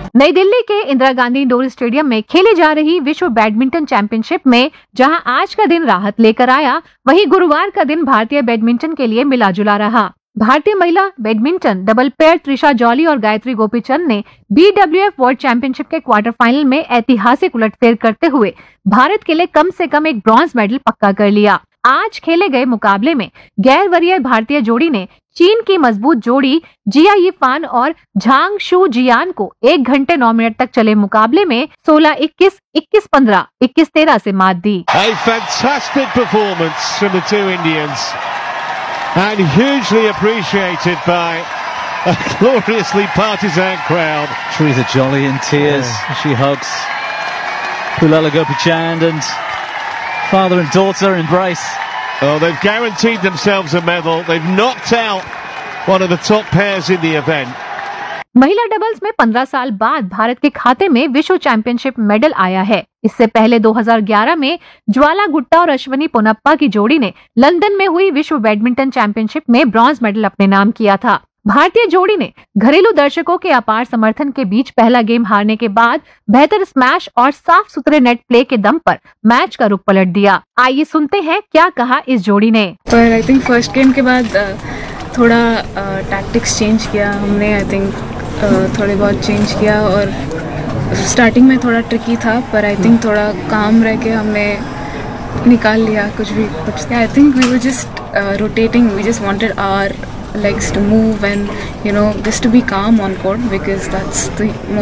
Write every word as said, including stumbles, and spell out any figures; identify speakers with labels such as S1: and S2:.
S1: नई दिल्ली के Indira Gandhi indoor stadium में खेली जा रही विश्व बैडमिंटन चैंपियनशिप में जहां आज का दिन राहत लेकर आया, वहीं गुरुवार का दिन भारतीय बैडमिंटन के लिए मिला जुला रहा। भारतीय महिला badminton double pair Trisha jolly और गायत्री गोपीचंद ने B W F world championship के क्वार्टर फाइनल में ऐतिहासिक उलटफेर करते हुए भारत के लिए कम से कम एक ब्रॉन्ज मेडल पक्का कर लिया। आज खेले गए मुकाबले में गैर वरीय भारतीय जोड़ी ने चीन की मजबूत जोड़ी जिया यीफान और झांग शू जियान को एक घंटे नौ मिनट तक चले मुकाबले में सोलह इक्कीस, इक्कीस पंद्रह, इक्कीस तेरह से मात दी।
S2: A fantastic performance from the two Indians and hugely appreciated by a gloriously partisan crowd.
S3: Teresa Jolly in tears yeah. as she hugs Pullela Gopichand and father and daughter embrace.
S2: Oh, they've guaranteed themselves a medal. They've knocked out one of the top pairs in the event.
S1: महिला doubles में पंद्रह साल बाद भारत के खाते में विश्व championship medal आया है। इससे पहले दो हज़ार ग्यारह में ज्वाला गुट्टा और अश्विनी पोनप्पा की जोड़ी ने लंदन में हुई विश्व बैडमिंटन चैंपियनशिप में ब्रॉन्ज मेडल अपने नाम किया था। भारतीय जोड़ी ने घरेलू दर्शकों के अपार समर्थन के बीच पहला गेम हारने के बाद बेहतर स्मैश और साफ सुथरे नेट प्ले के दम पर मैच का रुख पलट दिया। आइए सुनते हैं क्या कहा इस जोड़ी ने।
S4: पर आई थिंक फर्स्ट गेम के बाद थोड़ा टैक्टिक्स चेंज किया हमने। आई थिंक थोड़े बहुत चेंज किया और स्टार्टिंग में थोड़ा ट्रिकी था, पर आई थिंक थोड़ा काम रह के हमने निकाल लिया कुछ भी कुछ। I think we were just rotating, we just wanted our legs to move and you know just to be calm on court because that's the most